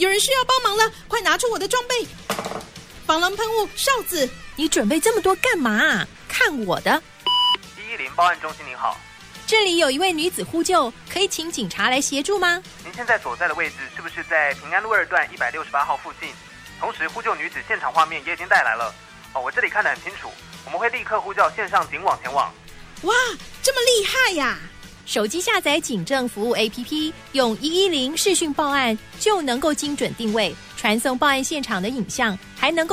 有人需要帮忙了，快拿出我的装备！防狼喷雾、哨子。 你准备这么多干嘛？看我的 110报案中心您好， 这里有一位女子呼救，可以请警察来协助吗？ 您现在所在的位置是不是在平安路2段168号附近？同时呼救女子现场画面也已经带来了。我这里看得很清楚，我们会立刻呼叫线上警网前往。 哇，这么厉害呀！ 手机下载警政服务 APP， 用110视讯报案就能够精准定位，传送报案现场的影像，还能够